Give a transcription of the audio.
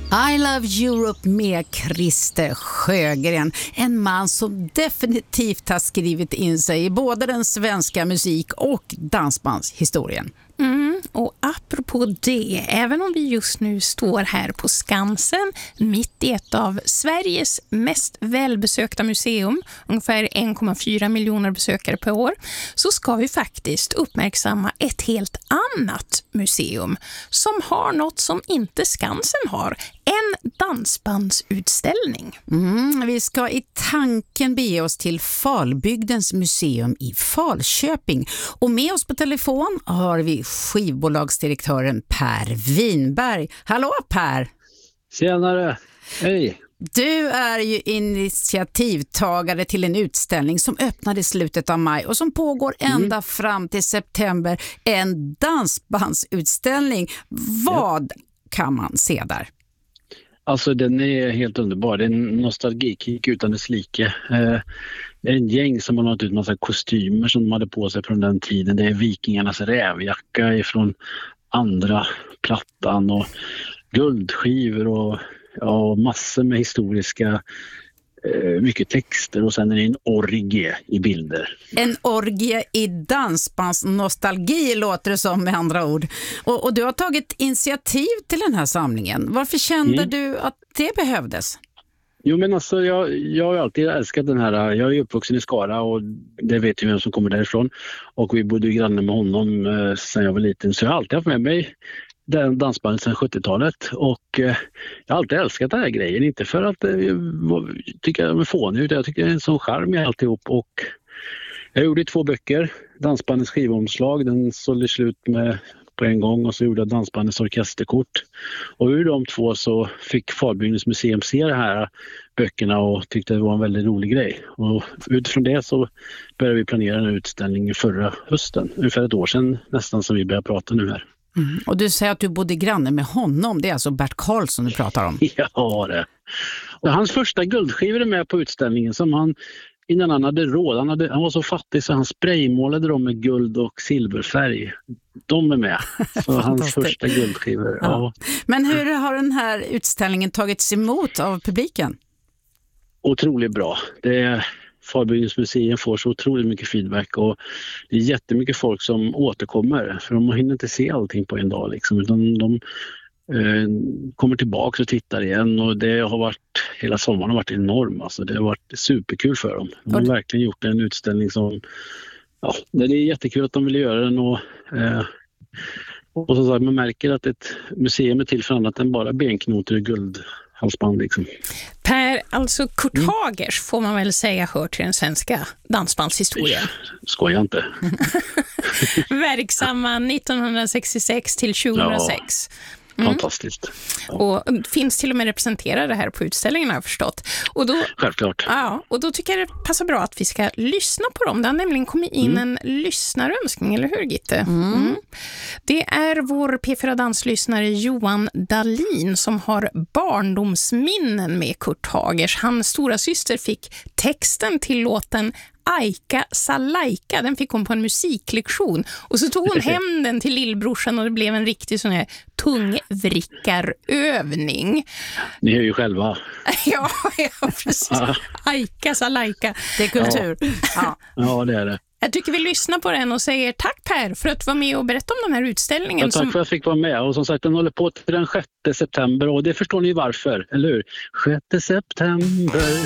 I Love Europe med Christer Sjögren. En man som definitivt har skrivit in sig i både den svenska musik- och dansbandshistorien. Och apropå det, även om vi just nu står här på Skansen mitt i ett av Sveriges mest välbesökta museum, ungefär 1,4 miljoner besökare per år, så ska vi faktiskt uppmärksamma ett helt annat museum som har något som inte Skansen har, en dansbandsutställning. Vi ska i tanken bege oss till Falbygdens museum i Falköping. Och med oss på telefon har vi skivbolagsdirektören Per Winberg. Hallå Per! Tjenare, hej! Du är ju initiativtagare till en utställning som öppnade i slutet av maj och som pågår ända fram till september. En dansbandsutställning. Vad kan man se där? Alltså den är helt underbar. Det är en nostalgikick utan dess like. Det är en gäng som har nått ut massa kostymer som de hade på sig från den tiden. Det är vikingarnas rävjacka ifrån andra plattan och guldskivor och massor med historiska mycket texter, och sen är det en orgie i bilder. En orgie i dansbandsnostalgi låter det som, med andra ord. Och du har tagit initiativ till den här samlingen. Varför kände du att det behövdes? Jo, men alltså jag har alltid älskat den här. Jag är uppvuxen i Skara och det vet ju vem som kommer därifrån. Och vi bodde granne med honom sedan jag var liten, så jag har alltid haft med mig den dansbandet sedan 70-talet, och jag har alltid älskat den här grejen, inte för att jag tycker den är fånig, utan jag tycker det är en sån charm i alltihop. Och jag gjorde 2 böcker, dansbandets skivomslag, den sålde slut med på en gång, och så gjorde jag dansbandets orkesterkort, och ur de 2 så fick Falbygdens museum se de här böckerna och tyckte det var en väldigt rolig grej, och utifrån det så började vi planera en utställning förra hösten, ungefär ett år sedan nästan, som vi börjar prata nu här. Och du säger att du bodde granne med honom. Det är alltså Bert Karlsson du pratar om. Ja, det. Och hans första guldskivor är med på utställningen, som han innan han hade råd. Han var så fattig så han spraymålade dem med guld och silverfärg. De är med. Så hans första guldskivor. Ja. Men hur har den här utställningen tagits emot av publiken? Otroligt bra. Falbygdens museum får så otroligt mycket feedback, och det är jättemycket folk som återkommer, för de hinner inte se allting på en dag liksom, utan de kommer tillbaka och tittar igen, och det har varit, hela sommaren har varit enorm, alltså det har varit superkul för dem. De har verkligen gjort en utställning som, ja, det är jättekul att de vill göra den, och så man märker att ett museum är till för annat än bara benknotor och guldhalsband liksom. Per, alltså Kurt Hagers får man väl säga hör till den svenska dansbandshistorien. Skojar inte. Verksamma 1966 till 2006. Fantastiskt. Ja. Och finns till och med representerade här på utställningen, har jag förstått. Och då, självklart. Ja, och då tycker jag det passar bra att vi ska lyssna på dem. Det har nämligen kommit in en lyssnarönskning, eller hur Gitte? Det är vår P4-danslyssnare Johan Dahlin som har barndomsminnen med Kurt Hagers. Hans stora syster fick texten till låten Aika Salaika, den fick hon på en musiklektion, och så tog hon hem den till lillbrorsan, och det blev en riktig sån här tungvrickarövning. Ni är ju själva. ja, precis. Aika Salaika, det är kultur. Ja, det är det. Jag tycker vi lyssnar på den och säger tack Per för att du var med och berätta om den här utställningen. Ja, tack för att jag fick vara med, och som sagt den håller på till den 6 september, och det förstår ni varför, eller hur? 6 september